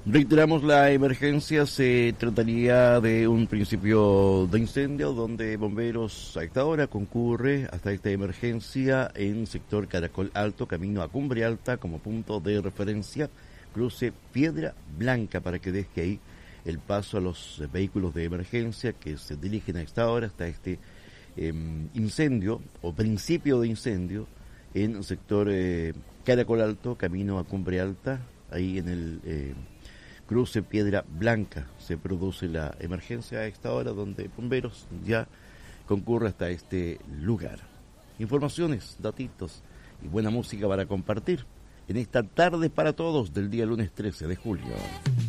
Reiteramos la emergencia, se trataría de un principio de incendio donde bomberos a esta hora concurre hasta esta emergencia en sector Caracol Alto, camino a Cumbre Alta como punto de referencia, cruce Piedra Blanca para que deje ahí el paso a los vehículos de emergencia que se dirigen a esta hora hasta este incendio o principio de incendio en sector Caracol Alto, camino a Cumbre Alta, ahí en el cruce Piedra Blanca se produce la emergencia a esta hora donde bomberos ya concurren hasta este lugar. Informaciones, datitos y buena música para compartir en esta tarde para todos del día lunes 13 de julio.